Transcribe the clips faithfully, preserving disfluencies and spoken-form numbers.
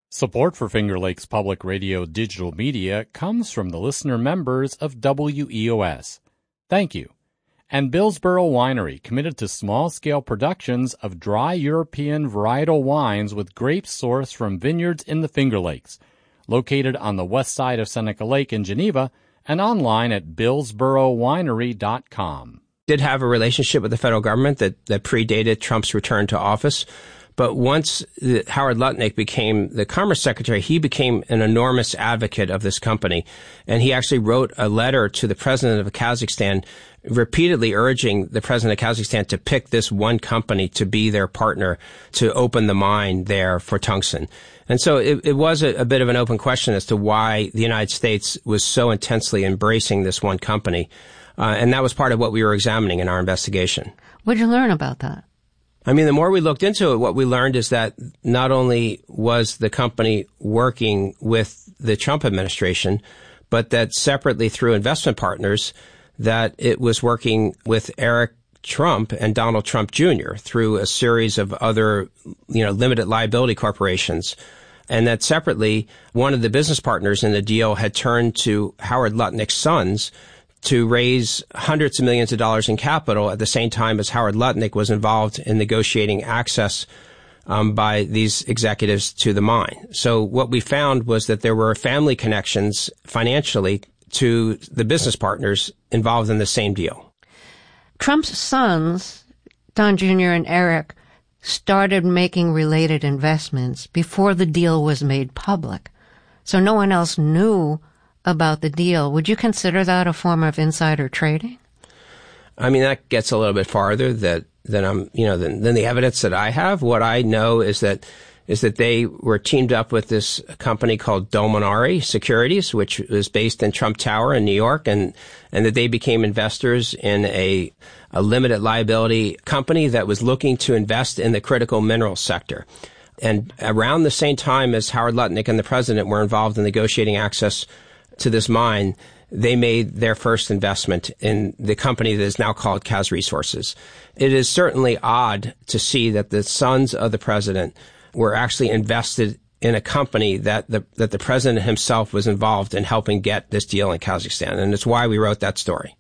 Support for Finger Lakes Public Radio digital media comes from the listener members of W E O S. Thank you. And Billsboro Winery, committed to small-scale productions of dry European varietal wines with grapes sourced from vineyards in the Finger Lakes, located on the west side of Seneca Lake in Geneva, and online at billsboro winery dot com. Did have a relationship with the federal government that, that predated Trump's return to office. But once the, Howard Lutnick became the Commerce Secretary, he became an enormous advocate of this company. And he actually wrote a letter to the president of Kazakhstan repeatedly urging the president of Kazakhstan to pick this one company to be their partner to open the mine there for tungsten. And so it, it was a, a bit of an open question as to why the United States was so intensely embracing this one company. Uh, and that was part of what we were examining in our investigation. What did you learn about that? I mean, the more we looked into it, what we learned is that not only was the company working with the Trump administration, but that separately through investment partners, that it was working with Eric Trump and Donald Trump Junior through a series of other, you know, limited liability corporations. And that separately, one of the business partners in the deal had turned to Howard Lutnick's sons to raise hundreds of millions of dollars in capital at the same time as Howard Lutnick was involved in negotiating access um, by these executives to the mine. So what we found was that there were family connections financially to the business partners involved in the same deal. Trump's sons, Don Junior and Eric, started making related investments before the deal was made public. So no one else knew about the deal. Would you consider that a form of insider trading? I mean, that gets a little bit farther that, than I'm, you know, than, than the evidence that I have. What I know is that is that they were teamed up with this company called Dominari Securities, which was based in Trump Tower in New York, and and that they became investors in a a limited liability company that was looking to invest in the critical minerals sector. And around the same time as Howard Lutnick and the president were involved in negotiating access to this mine, they made their first investment in the company that is now called Kaz Resources. It is certainly odd to see that the sons of the president were actually invested in a company that the that the president himself was involved in helping get this deal in Kazakhstan. And it's why we wrote that story.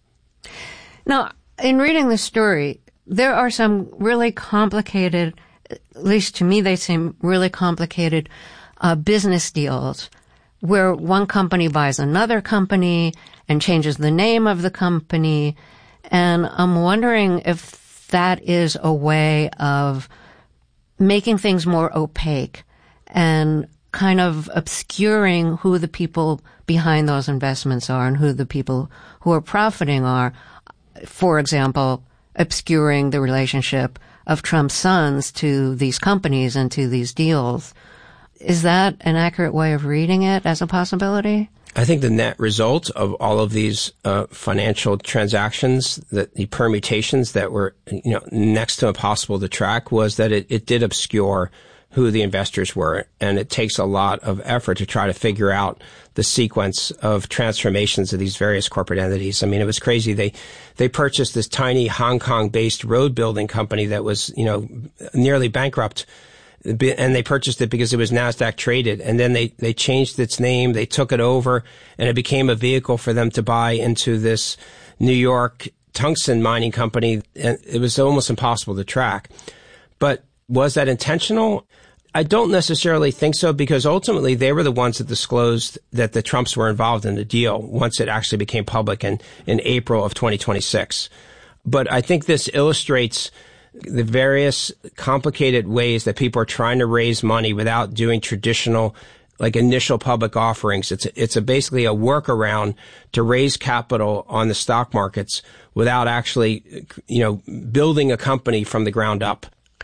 Now, in reading the story, there are some really complicated, at least to me they seem really complicated, uh, business deals where one company buys another company and changes the name of the company. And I'm wondering if that is a way of making things more opaque and kind of obscuring who the people behind those investments are and who the people who are profiting are. For example, obscuring the relationship of Trump's sons to these companies and to these deals. Is that an accurate way of reading it as a possibility? I think the net result of all of these uh, financial transactions, that the permutations that were, you know, next to impossible to track, was that it, it did obscure who the investors were. And it takes a lot of effort to try to figure out the sequence of transformations of these various corporate entities. I mean, it was crazy. They, they purchased this tiny Hong Kong-based road building company that was, you know, nearly bankrupt. And they purchased it because it was NASDAQ traded. And then they, they changed its name. They took it over and it became a vehicle for them to buy into this New York tungsten mining company. And it was almost impossible to track. But was that intentional? I don't necessarily think so, because ultimately they were the ones that disclosed that the Trumps were involved in the deal once it actually became public in, in April of twenty twenty-six. But I think this illustrates the various complicated ways that people are trying to raise money without doing traditional, like, initial public offerings. It's a, it's a basically a workaround to raise capital on the stock markets without actually, you know, building a company from the ground up.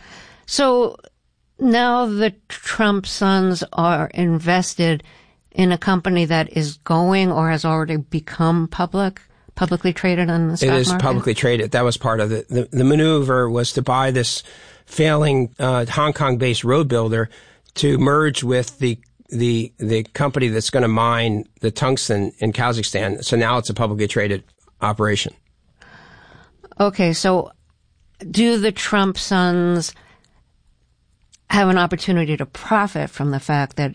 So now the Trump sons are invested in a company that is going or has already become public? Publicly traded on the stock market? It is publicly traded. That was part of it. The, the maneuver was to buy this failing uh, Hong Kong-based road builder to merge with the the the company that's going to mine the tungsten in Kazakhstan. So now it's a publicly traded operation. Okay, so do the Trump sons have an opportunity to profit from the fact that